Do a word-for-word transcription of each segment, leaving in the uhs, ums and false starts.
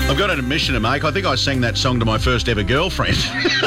I've got an admission to make. I think I sang that song to my first ever girlfriend.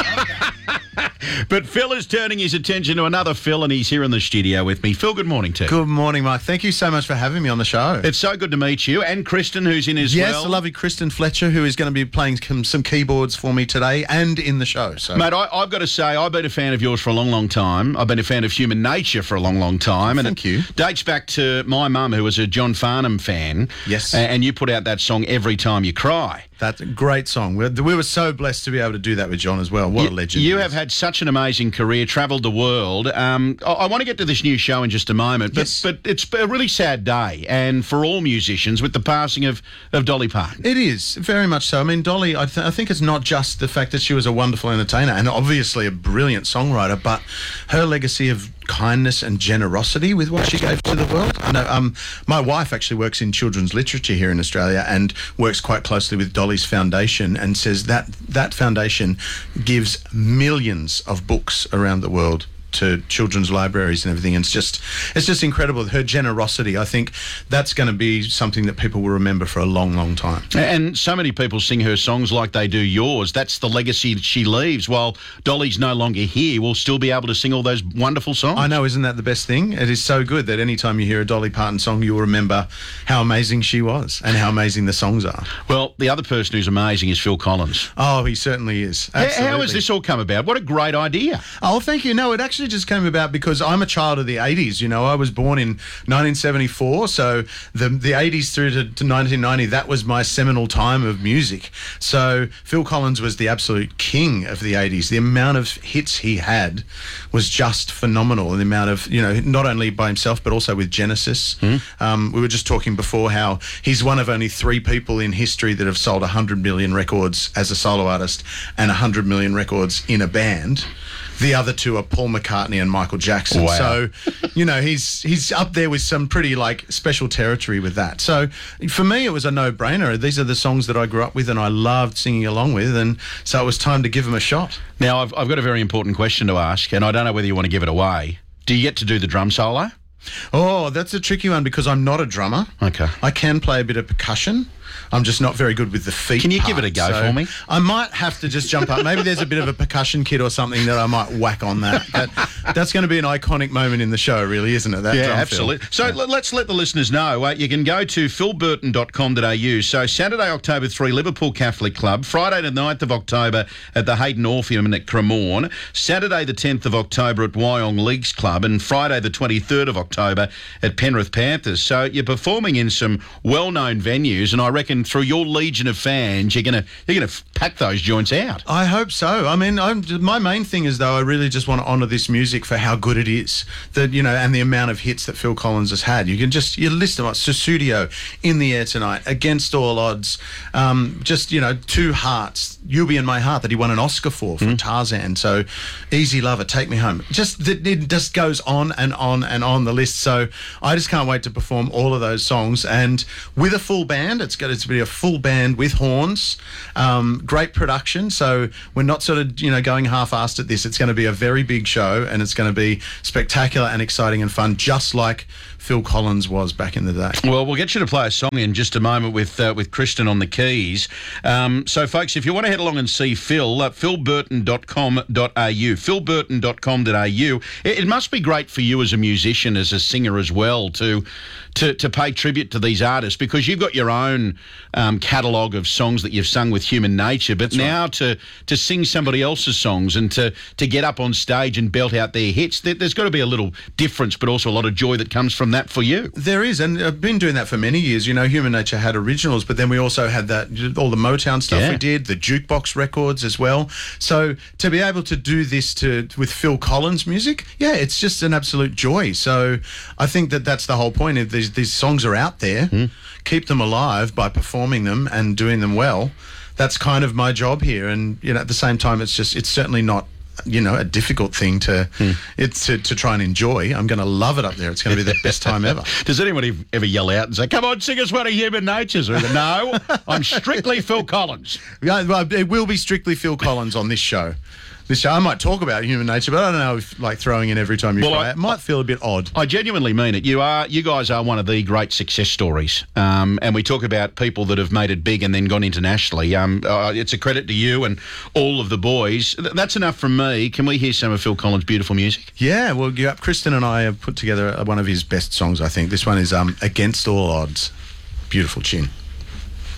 But Phil is turning his attention to another Phil, and he's here in the studio with me. Phil, good morning to you. Good morning, Mike. Thank you so much for having me on the show. It's so good to meet you, and Kristen, who's in as yes, well. Yes, the lovely Kristen Fletcher, who is going to be playing some, some keyboards for me today and in the show. So, Mate, I, I've got to say, I've been a fan of yours for a long, long time. I've been a fan of Human Nature for a long, long time. And Thank it you. dates back to my mum, who was a John Farnham fan. Yes. And, and you put out that song, Every Time You Cry. That's a great song. We we were so blessed to be able to do that with John as well. What you, a legend. You he have is. had such an amazing career, travelled the world. Um, I, I want to get to this new show in just a moment, but, Yes. but it's a really sad day, and for all musicians, with the passing of, of Dolly Parton. It is, very much so. I mean, Dolly, I, th- I think it's not just the fact that she was a wonderful entertainer and obviously a brilliant songwriter, but her legacy of kindness and generosity with what she gave to the world. I know, um, my wife actually works in children's literature here in Australia and works quite closely with Dolly's foundation, and says that that foundation gives millions of books around the world to children's libraries and everything. And it's just it's just incredible. Her generosity, I think that's going to be something that people will remember for a long, long time. And so many people sing her songs like they do yours. That's the legacy that she leaves. While Dolly's no longer here, we'll still be able to sing all those wonderful songs. I know, isn't that the best thing? It is so good that anytime you hear a Dolly Parton song, you'll remember how amazing she was and how amazing the songs are. Well, the other person who's amazing is Phil Collins. Oh, he certainly is. How- Absolutely. How has this all come about? What a great idea. Oh, thank you. No, it actually just came about because I'm a child of the eighties. You know, I was born in nineteen seventy-four, so the the eighties through to, to nineteen ninety, that was my seminal time of music. So Phil Collins was the absolute king of the eighties. The amount of hits he had was just phenomenal. The amount of, you know, not only by himself, but also with Genesis. Mm. Um, we were just talking before how he's one of only three people in history that have sold one hundred million records as a solo artist and one hundred million records in a band. The other two are Paul McCartney and Michael Jackson. Wow. So, you know, he's he's up there with some pretty, like, special territory with that. So, for me, it was a no-brainer. These are the songs that I grew up with and I loved singing along with, and so it was time to give them a shot. Now, I've, I've got a very important question to ask, and I don't know whether you want to give it away. Do you get to do the drum solo? Oh, that's a tricky one because I'm not a drummer. Okay. I can play a bit of percussion. I'm just not very good with the feet. Can you give part, it a go so for me? I might have to just jump up. Maybe there's a bit of a percussion kit or something that I might whack on that. But that's going to be an iconic moment in the show, really, isn't it? That Yeah, drum fill. absolutely. So Yeah. let- let's let the listeners know. Uh, you can go to phil burton dot com dot a u. So Saturday, October third, Liverpool Catholic Club. Friday the ninth of October at the Hayden Orpheum at Cremorne. Saturday the tenth of October at Wyong Leagues Club. And Friday the twenty-third of October at Penrith Panthers. So you're performing in some well-known venues, and I reckon through your legion of fans, you're gonna you're gonna pack those joints out. I hope so. I mean, I'm, my main thing is, though, I really just want to honour this music for how good it is, that, you know, and the amount of hits that Phil Collins has had. You can just, you list them up. Sussudio, In the Air Tonight, Against All Odds, um, just, you know, Two Hearts, You'll Be in My Heart, that he won an Oscar for, for Mm. Tarzan. So, Easy Lover, Take Me Home. Just, it, it just goes on and on and on the list. So, I just can't wait to perform all of those songs, and with a full band. It's got to be a full band with horns, um, great production. So we're not sort of, you know, going half-assed at this. It's going to be a very big show, and it's going to be spectacular and exciting and fun, just like Phil Collins was back in the day. Well, we'll get you to play a song in just a moment with uh, with Kristen on the keys. Um, so, folks, if you want to head along and see Phil, uh, phil burton dot com dot a u, phil burton dot com dot a u. It, it must be great for you as a musician, as a singer as well, to to, to pay tribute to these artists, because you've got your own um, catalogue of songs that you've sung with Human Nature, but That's now right. to to sing somebody else's songs and to, to get up on stage and belt out their hits, there, there's got to be a little difference, but also a lot of joy that comes from that for you. There is, and I've been doing that for many years. You know, Human Nature had originals, but then we also had that, all the Motown stuff Yeah. we did, the jukebox records as well. So to be able to do this to with Phil Collins music, yeah, it's just an absolute joy. So I think that that's the whole point. If these, these songs are out there, Mm. keep them alive by performing them and doing them well. That's kind of my job here. And, you know, at the same time, it's just, it's certainly not, you know, a difficult thing to Hmm. it's to, to try and enjoy. I'm going to love it up there. It's going to be the best time ever. Does anybody ever yell out and say, "Come on, sing us one of Human Nature's"? Or, no, I'm strictly Phil Collins. Yeah, well, it will be strictly Phil Collins on this show. this show. I might talk about human nature, but I don't know if like throwing in every time you Well, cry I- it might feel a bit odd. I genuinely mean it. You are, you guys are one of the great success stories. Um, and we talk about people that have made it big and then gone internationally. Um, uh, it's a credit to you and all of the boys. Th- that's enough from me. Can we hear some of Phil Collins' beautiful music? Yeah, well, yeah, Kristen and I have put together one of his best songs, I think. This one is um, Against All Odds. Beautiful tune.